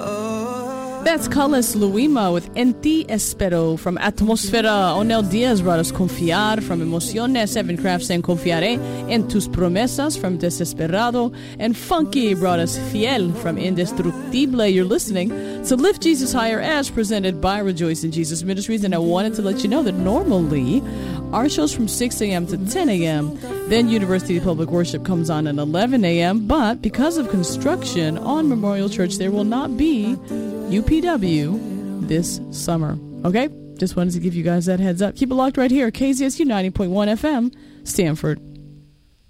That's Carlos Luima with En Ti Espero from Atmosfera. Onel Diaz brought us Confiar from Emociones. Evan Kraft sang Confiaré en Tus Promesas from Desesperado. And Funky brought us Fiel from Indestructible. You're listening to Lift Jesus Higher as presented by Rejoice in Jesus Ministries. And I wanted to let you know that normally our show's from 6 a.m. to 10 a.m. Then University Public Worship comes on at 11 a.m. But because of construction on Memorial Church, there will not be UPW this summer. Okay? Just wanted to give you guys that heads up. Keep it locked right here. KZSU 90.1 FM, Stanford.